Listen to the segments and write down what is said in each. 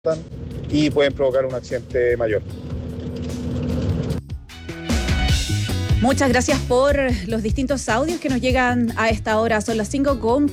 y pueden provocar un accidente mayor. Muchas gracias por los distintos audios que nos llegan a esta hora. Son las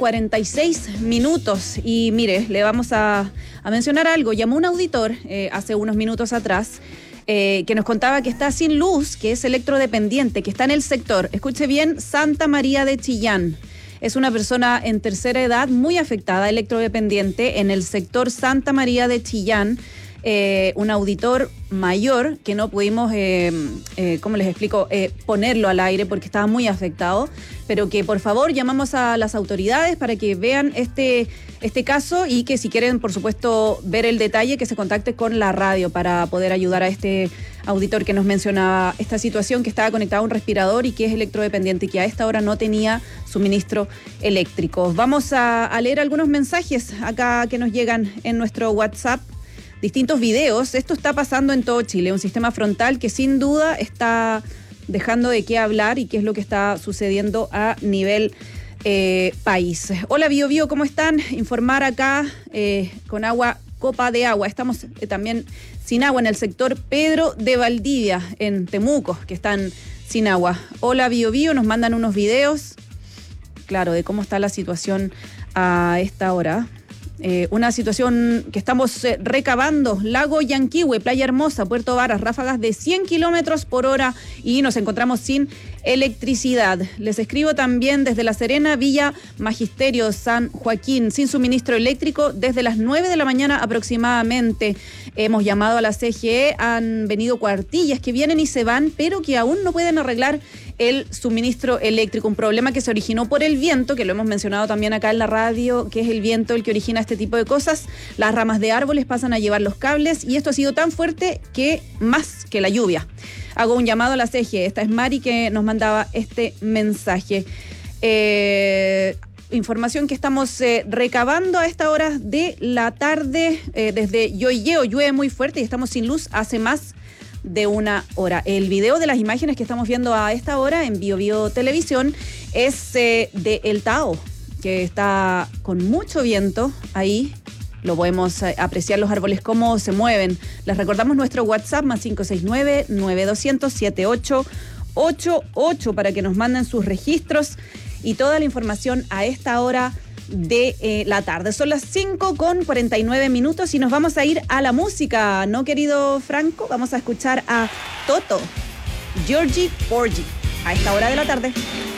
5:46 y mire, le vamos a mencionar algo. Llamó un auditor hace unos minutos atrás que nos contaba que está sin luz, que es electrodependiente, que está en el sector, escuche bien, Santa María de Chillán. Es una persona en tercera edad muy afectada, electrodependiente, en el sector Santa María de Chillán. Un auditor mayor que no pudimos, ¿cómo les explico?, ponerlo al aire porque estaba muy afectado, pero que por favor llamamos a las autoridades para que vean este caso y que si quieren, por supuesto, ver el detalle, que se contacte con la radio para poder ayudar a este auditor que nos mencionaba esta situación, que estaba conectado a un respirador y que es electrodependiente y que a esta hora no tenía suministro eléctrico. Vamos a leer algunos mensajes acá que nos llegan en nuestro WhatsApp. Distintos videos. Esto está pasando en todo Chile, un sistema frontal que sin duda está dejando de qué hablar y qué es lo que está sucediendo a nivel país. Hola Bio Bio, ¿cómo están? Informar acá con agua, copa de agua. Estamos también sin agua en el sector Pedro de Valdivia, en Temuco, que están sin agua. Hola Bio Bio, nos mandan unos videos, claro, de cómo está la situación a esta hora. Una situación que estamos recabando, Lago Yanquihue, Playa Hermosa, Puerto Varas, ráfagas de 100 kilómetros por hora y nos encontramos sin electricidad. Les escribo también desde La Serena, Villa Magisterio, San Joaquín, sin suministro eléctrico desde las 9 de la mañana aproximadamente. Hemos llamado a la CGE, han venido cuartillas que vienen y se van, pero que aún no pueden arreglar el suministro eléctrico, un problema que se originó por el viento, que lo hemos mencionado también acá en la radio, que es el viento el que origina este tipo de cosas. Las ramas de árboles pasan a llevar los cables y esto ha sido tan fuerte que más que la lluvia. Hago un llamado a la CGE. Esta es Mari que nos mandaba este mensaje. Información que estamos recabando a esta hora de la tarde. Desde Yoyeo llueve muy fuerte y estamos sin luz hace más de una hora. El video de las imágenes que estamos viendo a esta hora en Bio Bio Televisión es de El Tao, que está con mucho viento ahí. Lo podemos apreciar los árboles cómo se mueven. Les recordamos nuestro WhatsApp más 569-9200-7888 para que nos manden sus registros y toda la información a esta hora de la tarde. Son las 5:49 y nos vamos a ir a la música, ¿no, querido Franco? Vamos a escuchar a Toto, Georgie Porgy, a esta hora de la tarde.